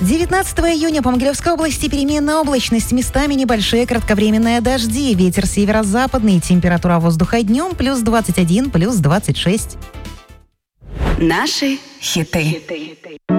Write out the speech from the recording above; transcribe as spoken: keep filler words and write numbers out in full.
девятнадцатого июня по Могилевской области переменная облачность, местами небольшие кратковременные дожди, ветер северо-западный, температура воздуха днем плюс двадцать один, плюс двадцать шесть. Наши хиты.